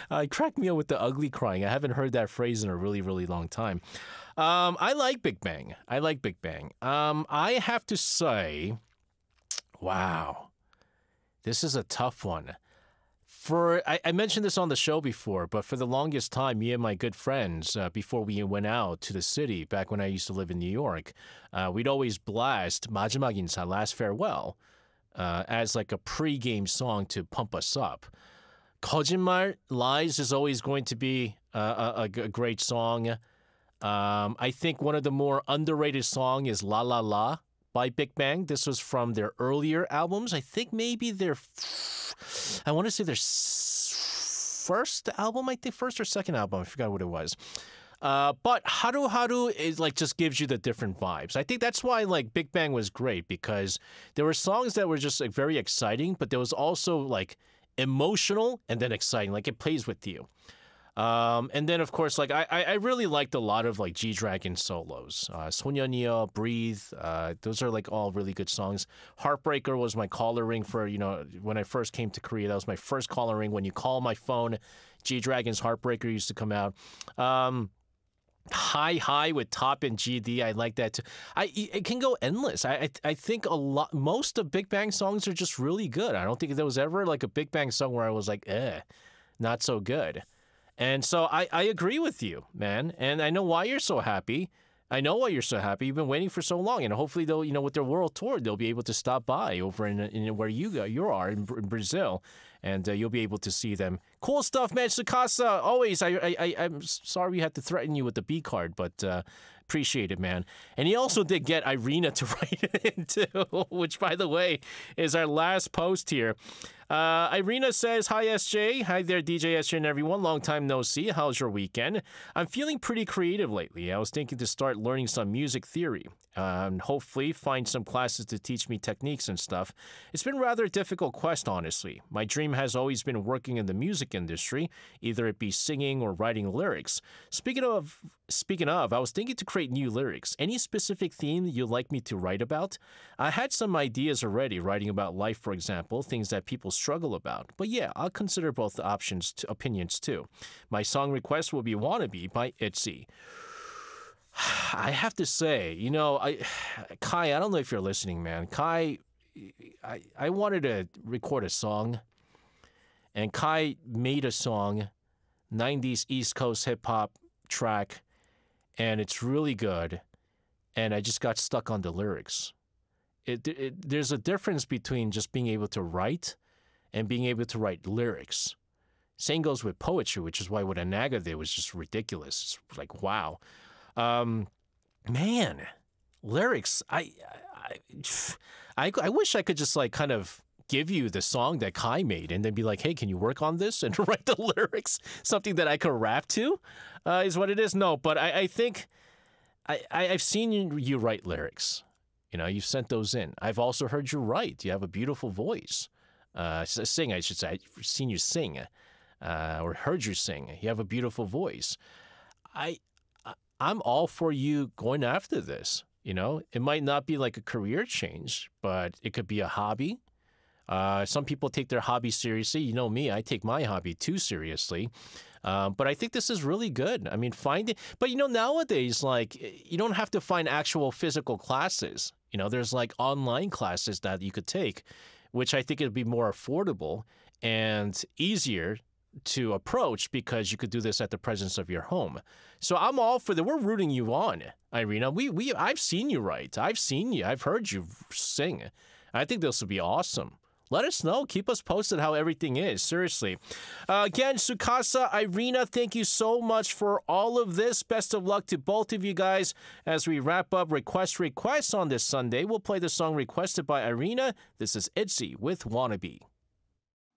Crack me up with the ugly crying. I haven't heard that phrase in a really, really long time. I like Big Bang. I like Big Bang. I have to say, wow, this is a tough one. I mentioned this on the show before, but for the longest time, me and my good friends, before we went out to the city, back when I used to live in New York, we'd always blast 마지막 인사, Last Farewell, as like a pre-game song to pump us up. 거짓말, Lies is always going to be a great song. I think one of the more underrated songs is La La La by Big Bang. This was from their earlier albums. I think maybe I want to say their first album, I think first or second album. I forgot what it was. But Haru Haru is like just gives you the different vibes. I think that's why like Big Bang was great, because there were songs that were just like very exciting, but there was also like emotional and then exciting. Like it plays with you. And then, of course, like I really liked a lot of like G-Dragon solos. 소년이여, Breathe. Those are like all really good songs. Heartbreaker was my caller ring for, when I first came to Korea. That was my first caller ring. When you call my phone, G-Dragon's Heartbreaker used to come out. High with Top and GD. I like that too. It can go endless. I think most of Big Bang songs are just really good. I don't think there was ever like a Big Bang song where I was like, not so good. And so I agree with you, man. And I know why you're so happy. I know why you're so happy. You've been waiting for so long. And hopefully they'll, with their world tour, they'll be able to stop by over in where you are in Brazil. And you'll be able to see them. Cool stuff, man. Tsukasa, always. I'm sorry we had to threaten you with the B card, but appreciate it, man. And he also did get Irina to write it in too, which, by the way, is our last post here. Irina says, "Hi, SJ. Hi there, DJ SJ and everyone. Long time no see. How's your weekend? I'm feeling pretty creative lately. I was thinking to start learning some music theory and hopefully find some classes to teach me techniques and stuff. It's been rather a difficult quest, honestly. My dream has always been working in the music industry, either it be singing or writing lyrics. Speaking of, I was thinking to create new lyrics. Any specific theme you'd like me to write about? I had some ideas already, writing about life, for example, things that people struggle about. But yeah, I'll consider both opinions too. My song request will be Wannabe by ITZY." I have to say, Kai, I don't know if you're listening, man. Kai, I wanted to record a song, and Kai made a song, 90s East Coast hip-hop track, and it's really good, and I just got stuck on the lyrics. There's a difference between just being able to write and being able to write lyrics. Same goes with poetry, which is why what Anaga did was just ridiculous. It's like, wow. Man, lyrics, I wish I could just like kind of give you the song that Kai made and then be like, hey, can you work on this and write the lyrics? Something that I could rap to is what it is. No, but I think I've seen you write lyrics. You've sent those in. I've also heard you write. You have a beautiful voice. Sing, I should say. I've seen you sing or heard you sing. You have a beautiful voice. I'm all for you going after this. It might not be like a career change, but it could be a hobby. Some people take their hobby seriously. You know me, I take my hobby too seriously. But I think this is really good. I mean, find it. But, nowadays, like, you don't have to find actual physical classes. There's like online classes that you could take, which I think it'd be more affordable and easier to approach because you could do this at the presence of your home. So I'm all for that. We're rooting you on, Irina. I've seen you write. I've heard you sing. I think this would be awesome. Let us know. Keep us posted how everything is. Seriously. Again, Tsukasa, Irina, thank you so much for all of this. Best of luck to both of you guys as we wrap up requests on this Sunday. We'll play the song requested by Irina. This is ITZY with Wannabe.